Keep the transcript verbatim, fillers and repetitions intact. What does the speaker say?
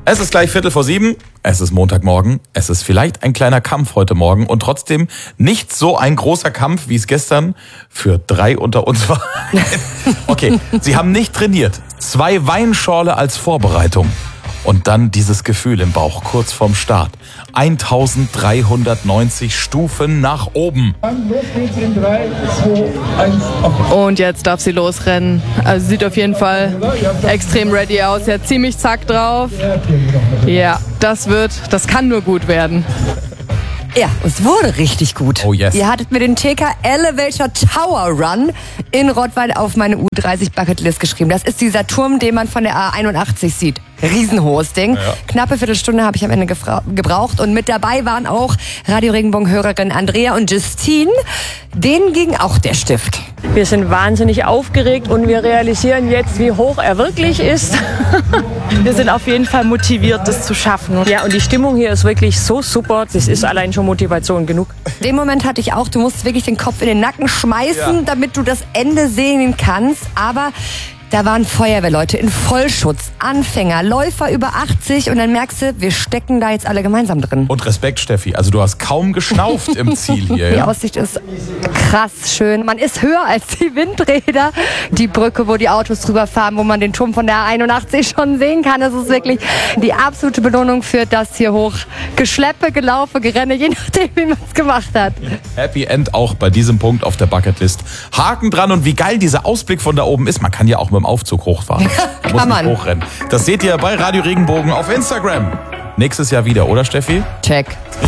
Es ist gleich Viertel vor sieben, es ist Montagmorgen, es ist vielleicht ein kleiner Kampf heute Morgen und trotzdem nicht so ein großer Kampf, wie es gestern für drei unter uns war. Okay, sie haben nicht trainiert. Zwei Weinschorle als Vorbereitung. Und dann dieses Gefühl im Bauch kurz vorm Start. eintausenddreihundertneunzig Stufen nach oben. Los geht's in drei, zwei, eins, auf. Und jetzt darf sie losrennen. Also sieht auf jeden Fall extrem ready aus. Sie hat ziemlich Zack drauf. Ja, das wird, das kann nur gut werden. Ja, es wurde richtig gut. Oh yes. Ihr hattet mir den T K Elevator Tower Run in Rottweil auf meine U dreißig Bucketlist geschrieben. Das ist dieser Turm, den man von der A einundachtzig sieht. Riesenhohes Ding. Ja. Knappe Viertelstunde habe ich am Ende gefra- gebraucht. Und mit dabei waren auch Radio Regenbogen-Hörerin Andrea und Justine. Denen ging auch der Stift. Wir sind wahnsinnig aufgeregt und wir realisieren jetzt, wie hoch er wirklich ist. Wir sind auf jeden Fall motiviert, das zu schaffen. Ja, und die Stimmung hier ist wirklich so super. Das ist allein schon Motivation genug. Den Moment hatte ich auch. Du musst wirklich den Kopf in den Nacken schmeißen, Ja. damit du das Ende sehen kannst. Aber da waren Feuerwehrleute in Vollschutz, Anfänger, Läufer über achtzig und dann merkst du, wir stecken da jetzt alle gemeinsam drin. Und Respekt, Steffi. Also du hast kaum geschnauft im Ziel hier. Die Ja? Aussicht ist krass schön. Man ist höher als die Windräder. Die Brücke, wo die Autos drüber fahren, wo man den Turm von der A einundachtzig schon sehen kann. Das ist wirklich die absolute Belohnung für das hier hoch Geschleppe, Gelaufe, Gerenne, je nachdem, wie man es gemacht hat. Happy End auch bei diesem Punkt auf der Bucketlist. Haken dran und wie geil dieser Ausblick von da oben ist. Man kann ja auch mit dem Aufzug hochfahren. Man muss Kann nicht man. hochrennen. Das seht ihr bei Radio Regenbogen auf Instagram. Nächstes Jahr wieder, oder Steffi? Check.